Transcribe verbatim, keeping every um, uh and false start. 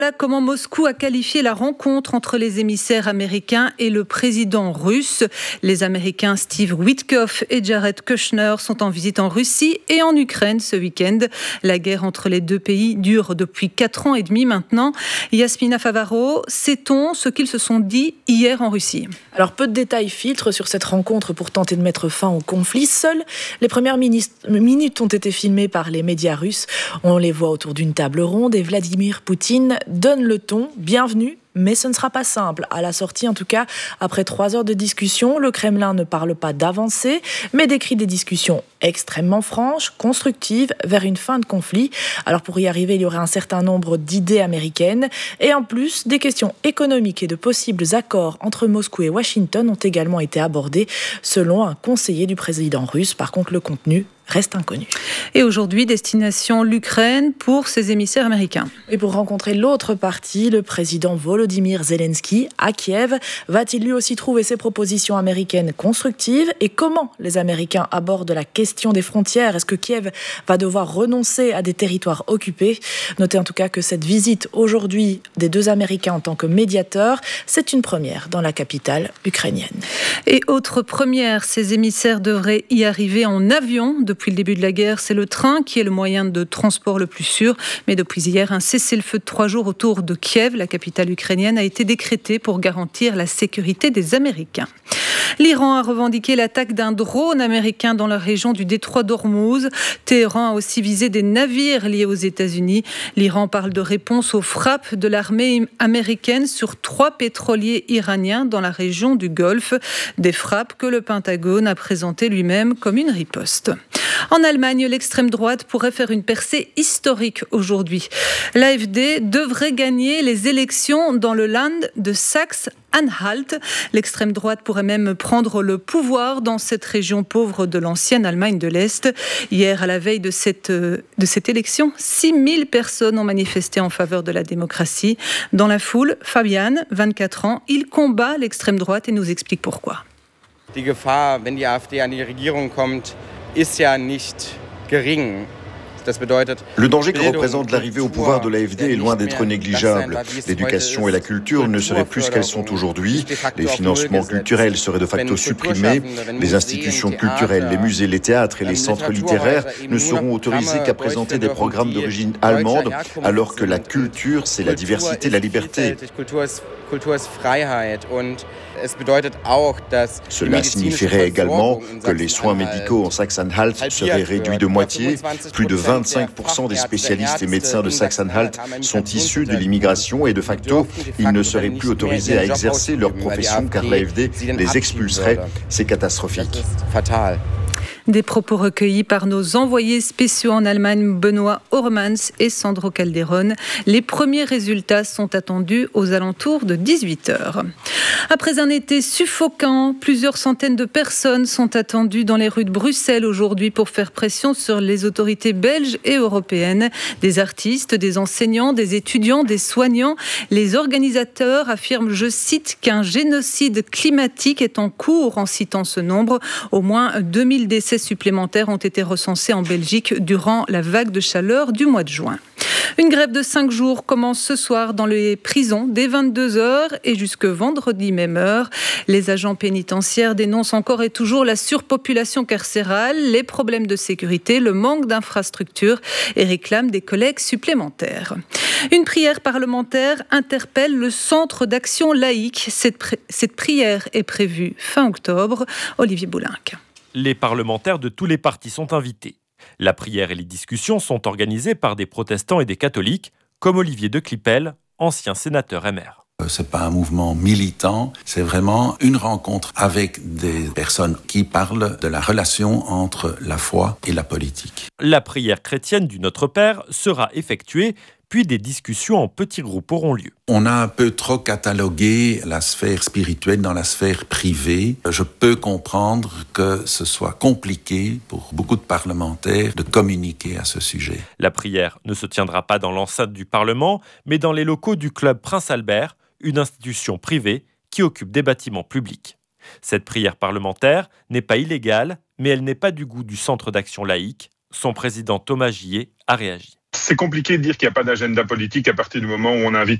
Voilà comment Moscou a qualifié la rencontre entre les émissaires américains et le président russe. Les Américains Steve Witkoff et Jared Kushner sont en visite en Russie et en Ukraine ce week-end. La guerre entre les deux pays dure depuis quatre ans et demi maintenant. Yasmina Favaro, sait-on ce qu'ils se sont dit hier en Russie ? Alors peu de détails filtrent sur cette rencontre pour tenter de mettre fin au conflit. Seules les premières minutes ont été filmées par les médias russes. On les voit autour d'une table ronde et Vladimir Poutine donne le ton. Bienvenue. Mais ce ne sera pas simple. À la sortie, en tout cas, après trois heures de discussion, le Kremlin ne parle pas d'avancée, mais décrit des discussions extrêmement franches, constructives, vers une fin de conflit. Alors pour y arriver, il y aurait un certain nombre d'idées américaines. Et en plus, des questions économiques et de possibles accords entre Moscou et Washington ont également été abordées, selon un conseiller du président russe. Par contre, le contenu reste inconnu. Et aujourd'hui, destination l'Ukraine pour ses émissaires américains. Et pour rencontrer l'autre partie, le président Volodymyr Zelensky à Kiev, va-t-il lui aussi trouver ses propositions américaines constructives ? Et comment les Américains abordent la question des frontières ? Est-ce que Kiev va devoir renoncer à des territoires occupés ? Notez en tout cas que cette visite aujourd'hui des deux Américains en tant que médiateurs, c'est une première dans la capitale ukrainienne. Et autre première, ces émissaires devraient y arriver en avion. Depuis le début de la guerre, c'est le train qui est le moyen de transport le plus sûr. Mais depuis hier, un cessez-le-feu de trois jours autour de Kiev, la capitale ukrainienne, a été décrété pour garantir la sécurité des Américains. L'Iran a revendiqué l'attaque d'un drone américain dans la région du détroit d'Ormuz. Téhéran a aussi visé des navires liés aux États-Unis. L'Iran parle de réponse aux frappes de l'armée américaine sur trois pétroliers iraniens dans la région du Golfe. Des frappes que le Pentagone a présentées lui-même comme une riposte. En Allemagne, l'extrême droite pourrait faire une percée historique aujourd'hui. L'A F D devrait gagner les élections dans le Land de Saxe-Anhalt. L'extrême droite pourrait même prendre le pouvoir dans cette région pauvre de l'ancienne Allemagne de l'Est. Hier, à la veille de cette, de cette élection, six mille personnes ont manifesté en faveur de la démocratie. Dans la foule, Fabian, vingt-quatre ans, il combat l'extrême droite et nous explique pourquoi. Die Gefahr, wenn die AfD an die Regierung kommt, ist ja nicht gering. Le danger que représente l'arrivée au pouvoir de l'A F D est loin d'être négligeable. L'éducation et la culture ne seraient plus ce qu'elles sont aujourd'hui. Les financements culturels seraient de facto supprimés. Les institutions culturelles, les musées, les théâtres et les centres littéraires ne seront autorisés qu'à présenter des programmes d'origine allemande, alors que la culture, c'est la diversité, la liberté. Cela signifierait également que les soins médicaux en Saxe-Anhalt seraient réduits de moitié. Plus de vingt-cinq pour cent des spécialistes et médecins de Saxe-Anhalt sont issus de l'immigration et de facto, ils ne seraient plus autorisés à exercer leur profession car l'A F D les expulserait. C'est catastrophique. Des propos recueillis par nos envoyés spéciaux en Allemagne, Benoît Ormans et Sandro Calderon. Les premiers résultats sont attendus aux alentours de dix-huit heures. Après un été suffocant, plusieurs centaines de personnes sont attendues dans les rues de Bruxelles aujourd'hui pour faire pression sur les autorités belges et européennes. Des artistes, des enseignants, des étudiants, des soignants. Les organisateurs affirment, je cite, qu'un génocide climatique est en cours en citant ce nombre. Au moins deux mille décès supplémentaires ont été recensés en Belgique durant la vague de chaleur du mois de juin. Une grève de cinq jours commence ce soir dans les prisons dès vingt-deux heures et jusque vendredi même heure. Les agents pénitentiaires dénoncent encore et toujours la surpopulation carcérale, les problèmes de sécurité, le manque d'infrastructures et réclament des collègues supplémentaires. Une prière parlementaire interpelle le Centre d'action laïque. Cette, pr- cette prière est prévue fin octobre. Olivier Boulinck. Les parlementaires de tous les partis sont invités. La prière et les discussions sont organisées par des protestants et des catholiques, comme Olivier de Clipel, ancien sénateur M R. C'est pas un mouvement militant, c'est vraiment une rencontre avec des personnes qui parlent de la relation entre la foi et la politique. La prière chrétienne du Notre Père sera effectuée, puis des discussions en petits groupes auront lieu. On a un peu trop catalogué la sphère spirituelle dans la sphère privée. Je peux comprendre que ce soit compliqué pour beaucoup de parlementaires de communiquer à ce sujet. La prière ne se tiendra pas dans l'enceinte du Parlement, mais dans les locaux du club Prince Albert, une institution privée qui occupe des bâtiments publics. Cette prière parlementaire n'est pas illégale, mais elle n'est pas du goût du Centre d'action laïque. Son président Thomas Gillet a réagi. C'est compliqué de dire qu'il n'y a pas d'agenda politique à partir du moment où on invite